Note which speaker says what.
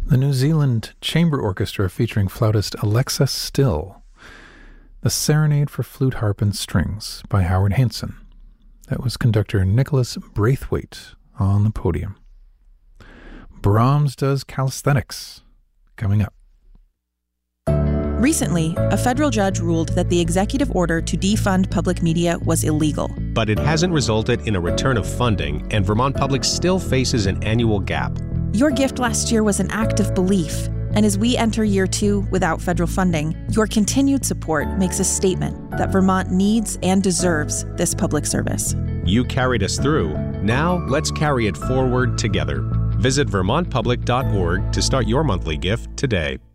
Speaker 1: The New Zealand Chamber Orchestra featuring flautist Alexa Still. The Serenade for Flute, Harp, and Strings by Howard Hanson. That was conductor Nicholas Braithwaite on the podium. Brahms does calisthenics. Coming up.
Speaker 2: Recently, a federal judge ruled that the executive order to defund public media was illegal.
Speaker 3: But it hasn't resulted in a return of funding, and Vermont Public still faces an annual gap.
Speaker 2: Your gift last year was an act of belief, and as we enter year 2 without federal funding, your continued support makes a statement that Vermont needs and deserves this public service.
Speaker 3: You carried us through. Now let's carry it forward together. Visit vermontpublic.org to start your monthly gift today.